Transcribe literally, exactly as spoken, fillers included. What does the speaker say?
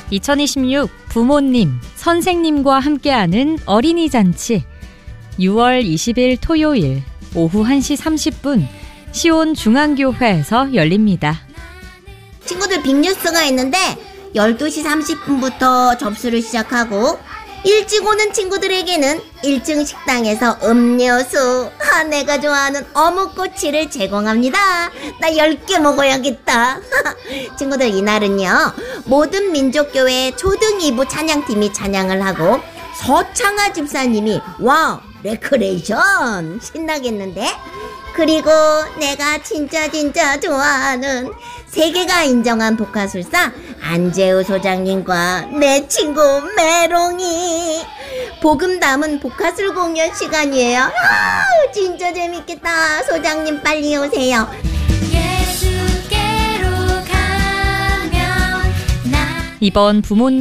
이천이십육 부모님, 선생님과 함께하는 어린이 잔치. 유월 이십일 토요일 오후 한 시 삼십 분 시온 중앙교회에서 열립니다. 친구들 빅뉴스가 있는데 열두 시 삼십 분부터 접수를 시작하고 일찍 오는 친구들에게는 일 층 식당에서 음료수, 아, 내가 좋아하는 어묵꼬치를 제공합니다. 나 열 개 먹어야겠다. 친구들, 이날은요 모든 민족교회 초등 이 부 찬양팀이 찬양을 하고 서창아 집사님이 와 레크레이션 신나겠는데? 그리고 내가 진짜 진짜 좋아하는 세계가 인정한 복화술사 안재우 소장님과 내 친구 메롱이 복음 담은 복화술 공연 시간이에요. 아, 진짜 재밌겠다. 소장님 빨리 오세요. 이번 부모님